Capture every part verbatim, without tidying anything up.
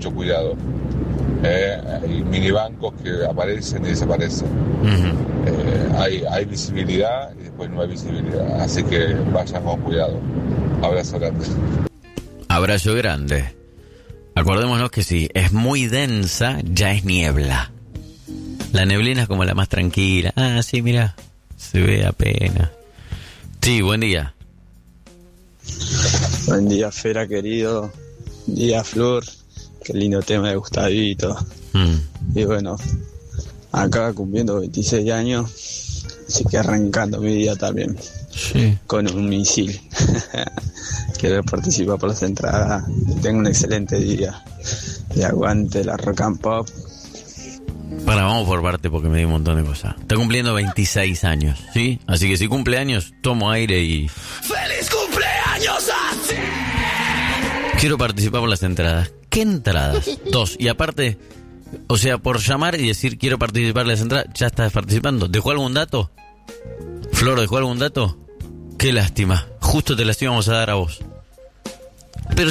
mucho cuidado. Eh, hay minibancos que aparecen y desaparecen. Uh-huh. Eh, hay, hay visibilidad y después no hay visibilidad. Así que vayan con cuidado. Abrazo grande. Abrazo grande. Acordémonos que si es muy densa, ya es niebla. La neblina es como la más tranquila. Ah, sí, mira, se ve apenas. Sí, buen día. Buen día, Fera, querido. Buen día, Flor. Qué lindo tema de Gustavito. Mm. Y bueno, acá cumpliendo veintiséis años, así que arrancando mi día también. Sí. Con un misil. Quiero participar por las entradas. Tengo un excelente día. Y aguante la rock and pop. Para, vamos por parte porque me di un montón de cosas. Está cumpliendo veintiséis años, ¿sí? Así que si cumple años, tomo aire y... ¡Feliz cumpleaños a ti! Quiero participar por las entradas. ¿Qué entradas? Dos. Y aparte, o sea, por llamar y decir quiero participar en las entradas, ya estás participando. ¿Dejó algún dato? Flor, ¿dejó algún dato? Qué lástima. Justo te las íbamos a dar a vos. Pero...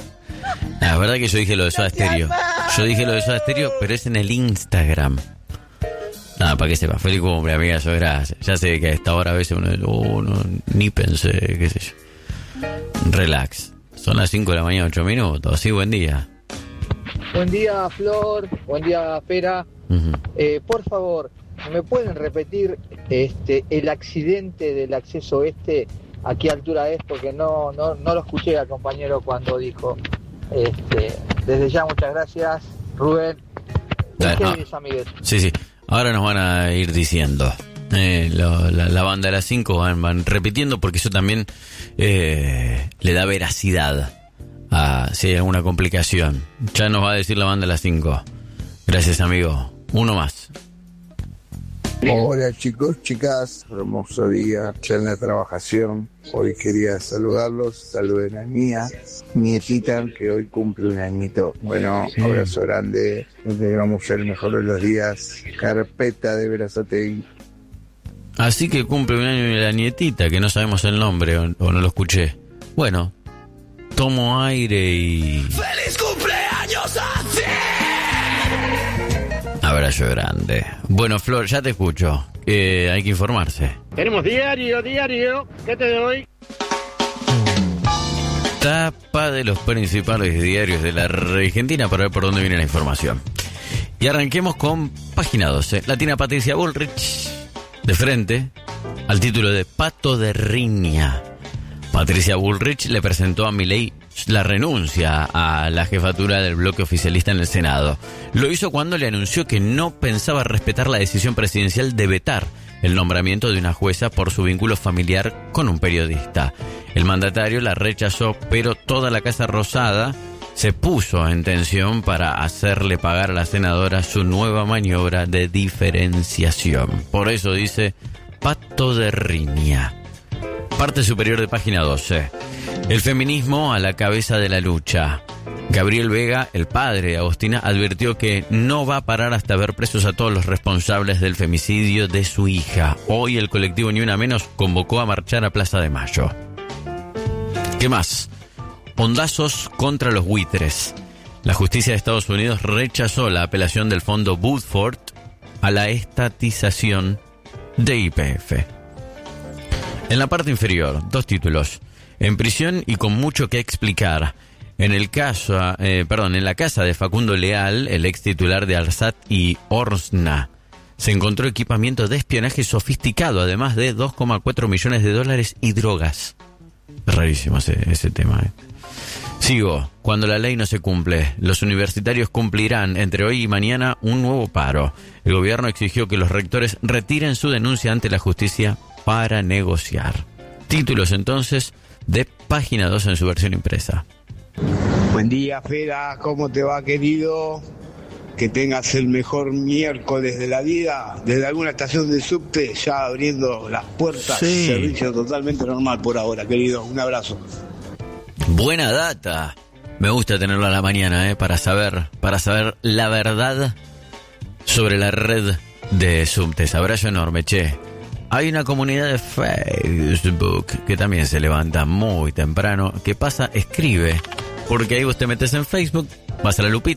La verdad que yo dije lo de Soda Stereo. Yo dije lo de Soda Stereo, pero es en el Instagram. Nada, para que sepa. Feliz cumple, amiga, yo gracias. Ya sé que a esta hora a veces uno dice, oh, no, ni pensé, qué sé yo. Relax. Son las cinco de la mañana, ocho minutos. Sí, buen día. Buen día, Flor. Buen día, Pera. Uh-huh. Eh, por favor, ¿me pueden repetir este el accidente del acceso este? ¿A qué altura es? Porque no, no, no lo escuché al compañero cuando dijo. Este, desde ya, muchas gracias, Rubén. Dale, no. Sí, sí. Ahora nos van a ir diciendo. Eh, lo, la, la banda de las cinco van, van repitiendo porque eso también eh, le da veracidad a si hay alguna complicación. Ya nos va a decir la banda de las cinco. Gracias, amigo. Uno más. Hola chicos, chicas, hermoso día, plena de trabajación. Hoy quería saludarlos, saluden a Mía, nietita, que hoy cumple un añito. Bueno, sí. Abrazo grande, nos debemos el mejor de los días. Carpeta de Verazategui. Así que cumple un año la nietita, que no sabemos el nombre o, o no lo escuché. Bueno, tomo aire y... ¡Feliz cumpleaños a ti! Abrazo grande. Bueno, Flor, ya te escucho. Eh, hay que informarse. Tenemos diario, diario. ¿Qué te doy? Tapa de los principales diarios de la Argentina para ver por dónde viene la información. Y arranquemos con página doce. La tiene Patricia Bullrich de frente al título de Pato de Riña. Patricia Bullrich le presentó a Milei la renuncia a la jefatura del bloque oficialista en el Senado. Lo hizo cuando le anunció que no pensaba respetar la decisión presidencial de vetar el nombramiento de una jueza por su vínculo familiar con un periodista. El mandatario la rechazó, pero toda la Casa Rosada se puso en tensión para hacerle pagar a la senadora su nueva maniobra de diferenciación. Por eso dice Pato de Riña. Parte superior de página doce. El feminismo a la cabeza de la lucha. Gabriel Vega, el padre de Agostina, advirtió que no va a parar hasta ver presos a todos los responsables del femicidio de su hija. Hoy el colectivo Ni Una Menos convocó a marchar a Plaza de Mayo. ¿Qué más? Hondazos contra los buitres. La justicia de Estados Unidos rechazó la apelación del fondo Woodford a la estatización de Y P F. En la parte inferior, dos títulos. En prisión y con mucho que explicar. En el caso, eh, perdón, en la casa de Facundo Leal, el ex titular de Arsat y Orsna, se encontró equipamiento de espionaje sofisticado, además de dos coma cuatro millones de dólares y drogas. Rarísimo ese, ese tema, ¿eh? Sigo. Cuando la ley no se cumple, los universitarios cumplirán entre hoy y mañana un nuevo paro. El gobierno exigió que los rectores retiren su denuncia ante la justicia para negociar. Títulos entonces de página dos en su versión impresa. Buen día, Fera, ¿cómo te va, querido? Que tengas el mejor miércoles de la vida. Desde alguna estación de subte ya abriendo las puertas. Sí. Servicio totalmente normal por ahora, querido. Un abrazo. Buena data. Me gusta tenerlo a la mañana, ¿eh? Para saber, para saber la verdad sobre la red de subtes. Abrazo enorme, che. Hay una comunidad de Facebook que también se levanta muy temprano. ¿Qué pasa? Escribe. Porque ahí vos te metes en Facebook, vas a la lupita.